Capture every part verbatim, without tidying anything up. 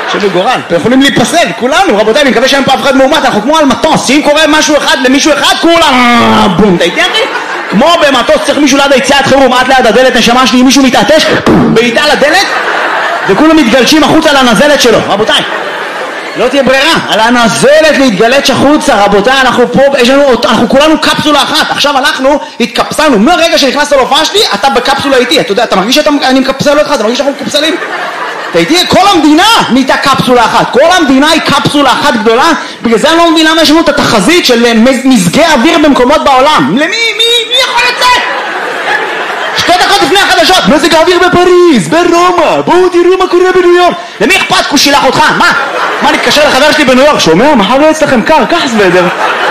שבגורל, אנחנו יכולים להיפסל, כולנו, רבותיי, אני מקווה שאין פה אף אחד מאומת, אנחנו כמו על מטוס, אם קורה משהו אחד למישהו אחד, כולם, בום, אתה איתי אחי? כמו במטוס צריך מישהו ליד היציאת חירום, עד ליד הדלת, נשמה שלי, אם מישהו מתעטש, בעיטה לדלת, וכולם מתגלשים החוצה על הנזלת שלו, רבותיי. לא תהיה ברירה, על הנזלת להתגלש החוצה, רבותיי, אנחנו פה, יש לנו, אנחנו כולנו קפסולה אחת, עכשיו הלכנו, התקפסלנו, מהרגע שנכנסת להופעה שלי, אתה בקפסולה איתי, אתה יודע, אתה מרגיש שאני מקפסל אותך, אתה מרגיש שאנחנו מקפסלים? אתה איתי, כל המדינה נהייתה קפסולה אחת, כל המדינה היא קפסולה אחת גדולה, בגלל זה אני לא מבין למה יש לנו את התחזית של מזגי אוויר במקומות בעולם, למי, מי, מי יכול לצאת? שתי דקות לפני החדשות, מזג האוויר בפריז, ברומא, בואו תראו מה קורה בניו יורק. למי אכפת? הוא שילח אותך, מה? מה, נתקשר לחבר שלי בניו יורק, שומע? מחר לא אצלכם קר, קח סוודר.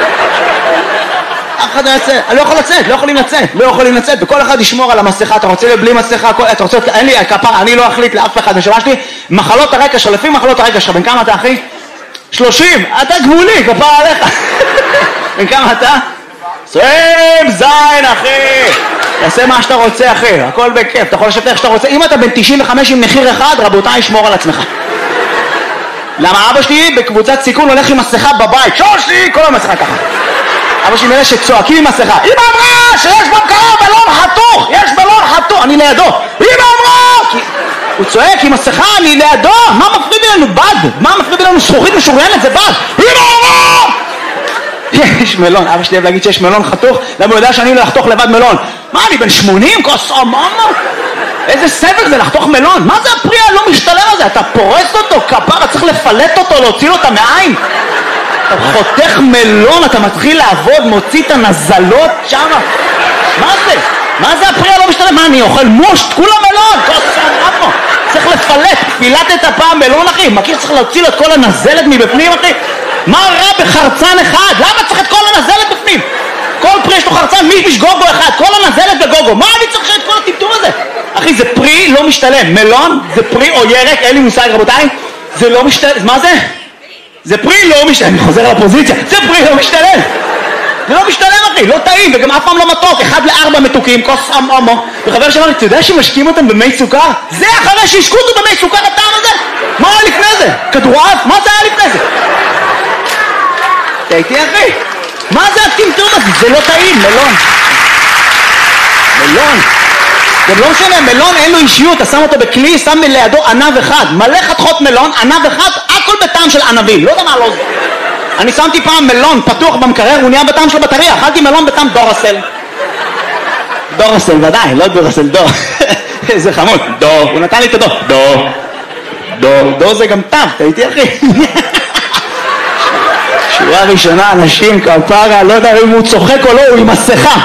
אף אחד לא יצא, לא יכול לצאת, לא יכולים לצאת, לא יכולים לצאת, וכל אחד ישמור על המסכה, אתה רוצה בלי מסכה, אתה רוצה, אין לי, כפר, אני לא אחליט לאף אחד, נשמע שלי, מחלות הרקע שלך, לפי מחלות הרקע שלך, בין כמה אתה אחי? שלושים, אתה גבולי, כפר עליך. בין כמה אתה? עשרים זין אחי, תעשה מה שאתה רוצה אחי, הכל בכיף, אתה יכול לשבת איך שאתה רוצה, אם אתה בין תשעים וחמש עם מחיר אחד, רבותיי, שמור על עצמך. למה אבא שלי בקבוצת סיכון הולך עם מסכה בבית, שושי, כל המסכה ככה. אבא שלי מאלה שצועקים עם מסכה, אמא אמרה שיש במקרה בלון חתוך, יש בלון חתוך, אני לידו, אמא אמרה, כי... הוא צועק עם מסכה, אני לידו, מה מפריד לנו בד? מה מפריד לנו זכוכית משוריינת? זה בד, אמא אמרה! יש מלון, אבא שלי אוהב להגיד שיש מלון חתוך, למה הוא יודע שאני לא לחתוך לבד מלון? מה, אני בן שמונים? כוס אממה? איזה סבל זה לחתוך מלון? מה זה הפרי הלא משתלם הזה? אתה פורס אותו, כפרה, צריך לפלט אותו, להוציא לו את המעיים. אתה חותך מלון, אתה מתחיל לעבוד, מוציא את הנזלות שם. מה זה? מה זה הפרי הלא משתלם? מה, אני אוכל מושט? כולה מלון, כוס אממה. צריך לפלט, פילטת הפעם מלון אחי, מכיר צריך להוציא לו את כל הנזלת מבפנים אחי? מה רע בחרצן אחד? למה צריך את כל הנזלת בפנים? כל פרי יש לו חרצן, מי יש גוגו אחד, כל הנזלת בגוגו, מה אני צריך את כל הטמטום הזה? אחי, זה פרי לא משתלם, מלון זה פרי או ירק, אין לי מושג רבותיי, זה לא משתלם, מה זה? זה פרי לא משתלם, אני חוזר לפוזיציה, זה פרי לא משתלם, זה לא משתלם אחי, לא טעים, וגם אף פעם לא מתוק, אחד לארבע מתוקים, כוס אמו, וחבר שאמר לי, אתה יודע שמשקים אותם במי סוכר? זה אחרי שהשקו אותו במי סוכר הטעם הזה? מה היה לפני זה? כדורעף? מה זה היה לפני זה? אתה איתי אחי? מה זה הטמטום הזה? זה לא טעים, מלון. מלון. זה לא משנה, מלון אין לו אישיות, אתה שם אותו בכלי, שם לידו ענב אחד. מלא חתכות מלון, ענב אחד, הכל בטעם של ענבים. לא יודע מה לא זה. אני שמתי פעם מלון פתוח במקרר, הוא נהיה בטעם של בטריה. אכלתי מלון בטעם דורסל. דורסל, ודאי, לא דורסל, דור. איזה חמוד. דור, הוא נתן לי את הדור. דור. דור. דור זה גם טב, אתה איתי אחי? שורה ראשונה, אנשים כפרה, לא יודע אם הוא צוחק או לא, הוא עם מסכה.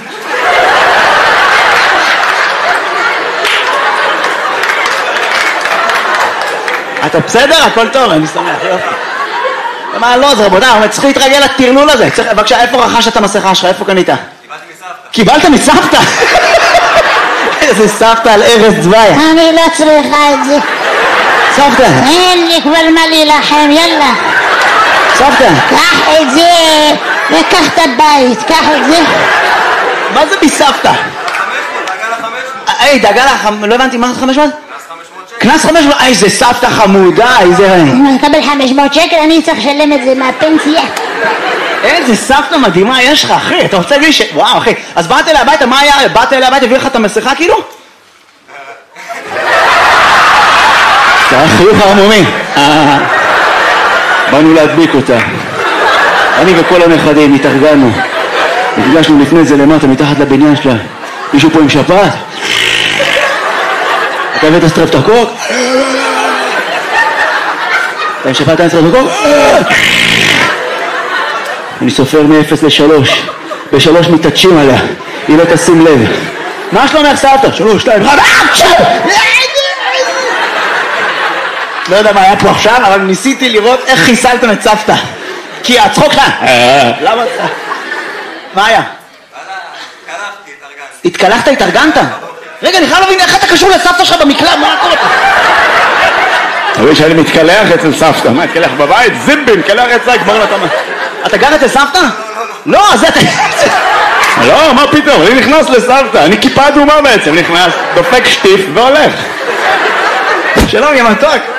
אתה בסדר? הכל טוב, אני שמח, יופי. מה לא, זה רבודה, הוא צריך להתרגל לטרלול הזה. בבקשה, איפה רכשת את המסכה שלך? איפה קנית? קיבלת מסבתא. קיבלת מסבתא? איזה סבתא על ארז דווי. אני לא צריכה את זה. סבתא. אין לי כבר מה להילחם, יאללה. סבתא. קח את זה, וקח את הבית, קח את זה. מה זה מסבתא? היי, דאגה לך, לא הבנתי, מה זה חמש מאות? קנס חמש מאות? איזה סבתא חמודה, איזה... אם אני אקבל חמש מאות שקל, אני צריך לשלם את זה מהפנסיה. איזה סבתא מדהימה יש לך, אחי, אתה רוצה להגיד ש... וואו, אחי, אז באת אליי הביתה, מה היה? באת אליי הביתה, הביא לך את המסכה כאילו? זה היה חיוך הרמומי. באנו להדביק אותה. אני וכל הנכדים התארגנו. נפגשנו לפני זה למטה, מתחת לבניין שלה. מישהו פה עם שפעת? אתה הבאת סטרפטוקוק? אתה עם שפעת עם סטרפטוקוק? אני סופר מ-אפס לשלוש. בשלוש מתעטשים עליה. היא לא תשים לב. מה שלומך סבתא? שלוש, שתיים, אחד. לא יודע מה היה פה עכשיו, אבל ניסיתי לראות איך חיסלתם את סבתא. כי הצחוק שלה. למה? מה היה? התקלחתי, התארגנתי. התקלחת, התארגנת? רגע, אני חייב להבין איך אתה קשור לסבתא שלך במקלט, מה קורה? תראי שאני מתקלח אצל סבתא, מה, התקלח בבית? זימבי, מתקלח אצלה, כבר לא אתה... אתה גר אצל סבתא? לא, זה אתה... לא, מה פתאום, אני נכנס לסבתא, אני כיפה אדומה בעצם, נכנס, דופק שטיף והולך. שלום, יא מתוק.